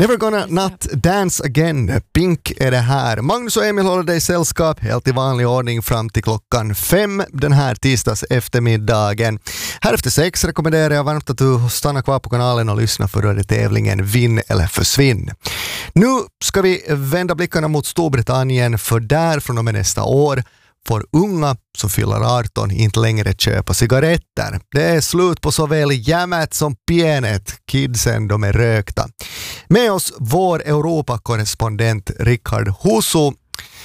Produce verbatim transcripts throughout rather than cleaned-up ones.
Never gonna not dance again. Pink är det här. Magnus och Emil håller dig i sällskap helt i vanlig ordning fram till klockan fem den här tisdags eftermiddagen. Här efter sex rekommenderar jag varmt att du stannar kvar på kanalen och lyssnar, för då är det tävlingen Vinn eller försvinn. Nu ska vi vända blickarna mot Storbritannien, för där från och med nästa år får unga som fyller arton inte längre köpa cigaretter. Det är slut på såväl jämmet som pienet. Kidsen, de är rökta. Med oss vår Europakorrespondent Rickard Husu.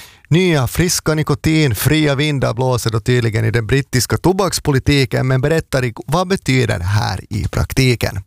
Nya friska nikotin, fria vindar blåser då tydligen i den brittiska tobakspolitiken, men berättar, vad betyder det här i praktiken?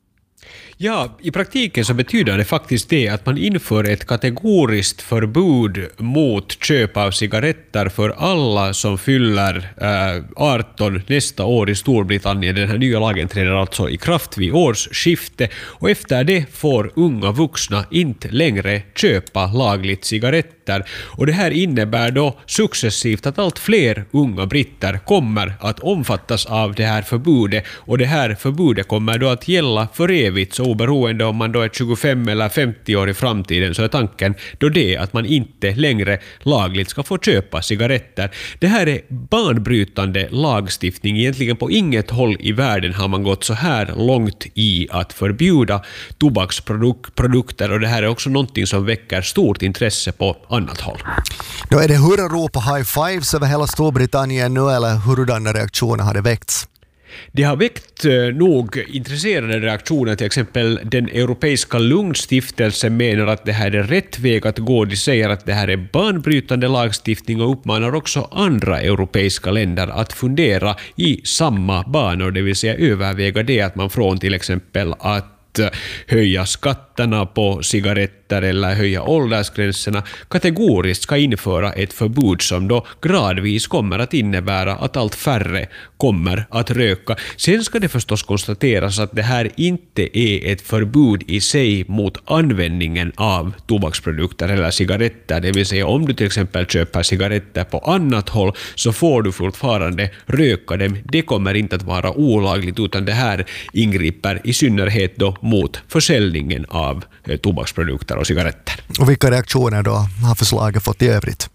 Ja, i praktiken så betyder det faktiskt det att man inför ett kategoriskt förbud mot köp av cigaretter för alla som fyller äh, arton nästa år i Storbritannien. Den här nya lagen träder alltså i kraft vid årsskifte, och efter det får unga vuxna inte längre köpa lagligt cigaretter. Och det här innebär då successivt att allt fler unga britter kommer att omfattas av det här förbudet, och det här förbudet kommer då att gälla för evigt. Så oberoende om man då är tjugofem eller femtio år i framtiden, så är tanken då det att man inte längre lagligt ska få köpa cigaretter. Det här är banbrytande lagstiftning. Egentligen på inget håll i världen har man gått så här långt i att förbjuda tobaksprodukter, och det här är också någonting som väcker stort intresse på annat håll. Då är det hurrarop och high fives över hela Storbritannien nu, eller hurdana reaktioner har det väckts? Det har väckt eh, nog intresserade reaktioner. Till exempel den europeiska Lundstiftelsen menar att det här är rätt väg att gå. De säger att det här är banbrytande lagstiftning och uppmanar också andra europeiska länder att fundera i samma banor, det vill säga överväga det att man från till exempel att höja skatterna på cigaretter eller höja åldersgränserna kategoriskt ska införa ett förbud som då gradvis kommer att innebära att allt färre kommer att röka. Sen ska det förstås konstateras att det här inte är ett förbud i sig mot användningen av tobaksprodukter eller cigaretter. Det vill säga, om du till exempel köper cigaretter på annat håll så får du fortfarande röka dem. Det kommer inte att vara olagligt, utan det här ingriper i synnerhet då mot försäljningen av eh, tobaksprodukter och cigaretter. Och vilka reaktioner då har förslaget fått i övrigt?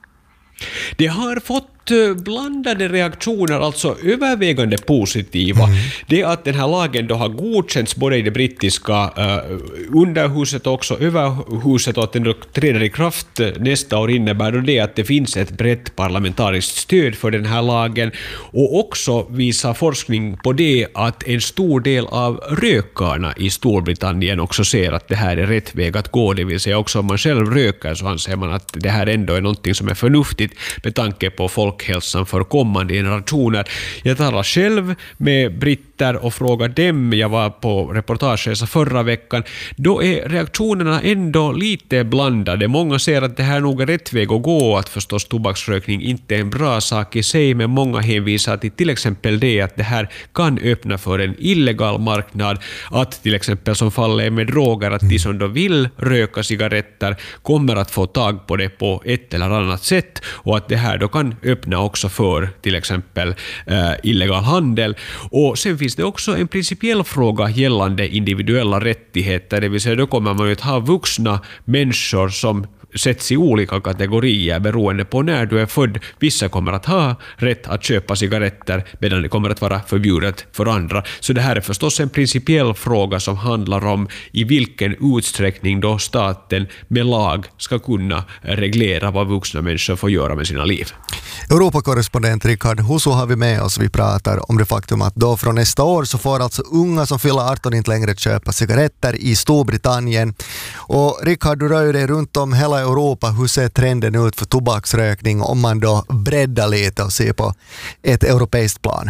Det har fått blandade reaktioner, alltså övervägande positiva. Mm. Det att den här lagen då har godkänts både i det brittiska uh, underhuset och också överhuset, och att den då träder i kraft nästa år innebär då det att det finns ett brett parlamentariskt stöd för den här lagen, och också visar forskning på det att en stor del av rökarna i Storbritannien också ser att det här är rätt väg att gå. Det vill säga, också om man själv röker så anser man att det här ändå är någonting som är förnuftigt med tanke på folk hälsan för kommande generationer. Jag talar själv med britter och frågar dem. Jag var på reportageresa förra veckan. Då är reaktionerna ändå lite blandade. Många ser att det här nog är rätt väg att gå, att förstås tobaksrökning inte är en bra sak i sig, men många hänvisar till till exempel det att det här kan öppna för en illegal marknad, att till exempel som fallet med droger, att de som då vill röka cigaretter kommer att få tag på det på ett eller annat sätt, och att det här då kan öppna också för till exempel äh, illegal handel. Och sen finns det också en principiell fråga gällande individuella rättigheter, det vill säga då kommer man ju att ha vuxna människor som sätts i olika kategorier beroende på när du är född. Vissa kommer att ha rätt att köpa cigaretter medan det kommer att vara förbjudet för andra. Så det här är förstås en principiell fråga som handlar om i vilken utsträckning då staten med lag ska kunna reglera vad vuxna människor får göra med sina liv. Europakorrespondent Rickard Husu har vi med oss. Vi pratar om det faktum att då från nästa år så får alltså unga som fyller arton inte längre köpa cigaretter i Storbritannien. Och Rickard, du rör dig runt om hela Europa. Hur ser trenden ut för tobaksrökning om man då breddar lite och ser på ett europeiskt plan?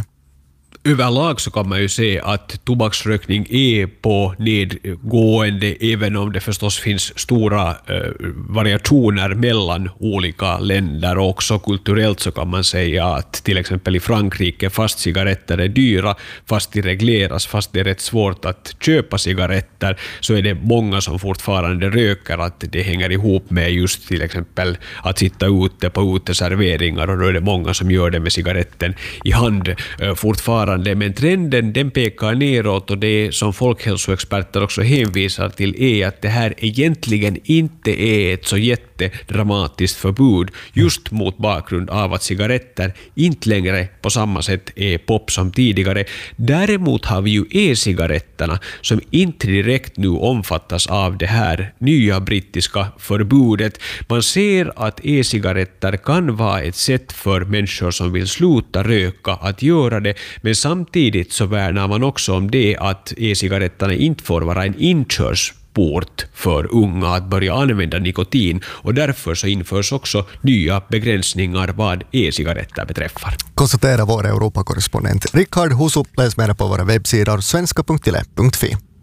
Överlag så kan man ju se att tobaksrökning är på nedgående, även om det förstås finns stora eh, variationer mellan olika länder, och också kulturellt så kan man säga att till exempel i Frankrike, fast cigaretter är dyra, fast de regleras, fast det är rätt svårt att köpa cigaretter, så är det många som fortfarande röker, att det hänger ihop med just till exempel att sitta ute på uteserveringar, och då är det många som gör det med cigaretten i hand eh, fortfarande. fortfarande, men trenden den pekar neråt, och det som folkhälsoexperter också hänvisar till är att det här egentligen inte är ett så jättedramatiskt förbud just mot bakgrund av att cigaretter inte längre på samma sätt är pop som tidigare. Däremot har vi ju e-cigaretterna som inte direkt nu omfattas av det här nya brittiska förbudet. Man ser att e-cigaretter kan vara ett sätt för människor som vill sluta röka att göra det, men samtidigt så värnar man också om det att e-cigaretterna inte får vara en inkörsport för unga att börja använda nikotin, och därför så införs också nya begränsningar vad e-cigaretter beträffar. Konstatera vår Europakorrespondent Rickard Husu. Läs mer på våra webbsidor svenska punkt yle punkt fi.